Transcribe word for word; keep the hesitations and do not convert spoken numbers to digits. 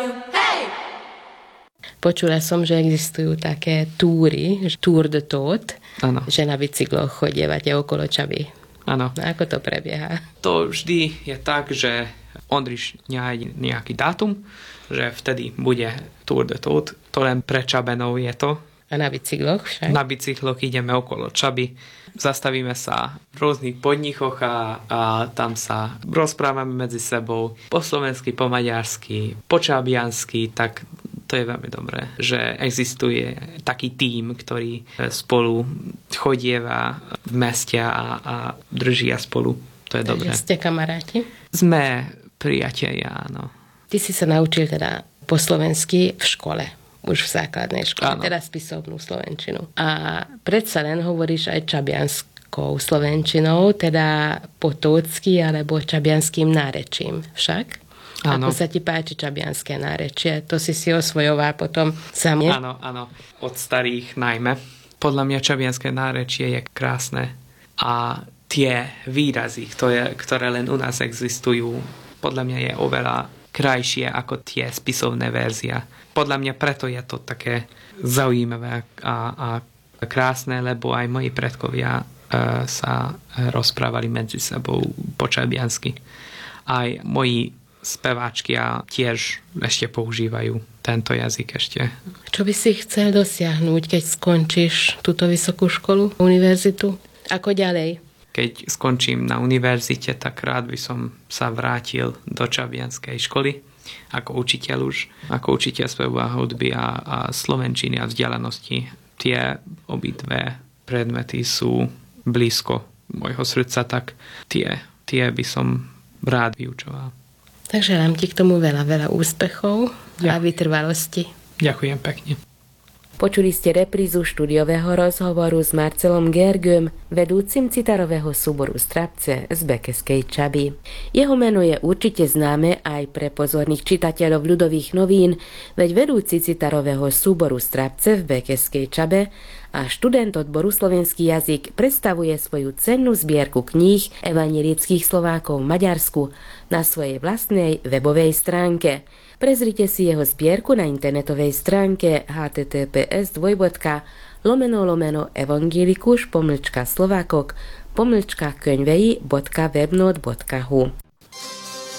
Počula som, že existujú také túry, Tour de Tot, ano. Že na bicykloch chodievate okolo Čaby. Áno. Ako to prebieha? To vždy je tak, že Ondriš nájde nejaký dátum, že vtedy bude Tour de Tot. To len pre Čabenov je to. A na bicykloch však? Na bicykloch ideme okolo Čaby. Zastavíme sa v rôznych podnikoch a, a tam sa rozprávame medzi sebou po slovensky, po maďarsky, po čabiansky, tak to je veľmi dobré, že existuje taký tím, ktorý spolu chodieva v meste a, a držia spolu. To je dobré. Ste kamaráti? Sme priatelia, áno. Ty si sa naučil teda po slovensky v škole. Už v základnej škole, ano. Teda spisovnú slovenčinu. A predsa len hovoríš aj čabianskou slovenčinou, teda potócky alebo čabianským nárečím však? Ano. Ako sa ti páči čabianské nárečie? To si si osvojoval potom sám. Áno, áno. Od starých najmä. Podľa mňa čabianské nárečie je krásne. A tie výrazy, ktoré, ktoré len u nás existujú, podľa mňa je oveľa krajšie ako tie spisovné verzia. Podľa mňa preto je to také zaujímavé a, a krásne, lebo aj moji predkovia e, sa rozprávali medzi sebou po čabiansky. Aj moji speváčky a tiež ešte používajú tento jazyk ešte. Čo by si chcel dosiahnuť, keď skončíš túto vysokú školu, univerzitu? Ako ďalej? Keď skončím na univerzite, tak rád by som sa vrátil do čabianskej školy ako učiteľ už, ako učiteľ spevu a hudby a, a slovenčiny a vzdialenosti. Tie obidve predmety sú blízko môjho srdca, tak tie, tie by som rád vyučoval. Takže želám ti k tomu veľa, veľa úspechov a vytrvalosti. Ďakujem pekne. Počuli ste reprízu štúdiového rozhovoru s Marcelom Gergőm, vedúcim citarového súboru Strapce z Bekeskej Čaby. Jeho meno je určite známe aj pre pozorných čitateľov ľudových novín, veď vedúci citarového súboru Strapce v Bekeskej Čabe a študent odboru slovenský jazyk predstavuje svoju cennú zbierku kníh evanjelických Slovákov v Maďarsku na svojej vlastnej webovej stránke. Prezrite si jeho zbierku na internetovej stránke https dvojbodka lomeno lomeno evangelikuš pomlčka slovakok pomlčka könyvei bodka webnode bodka hu.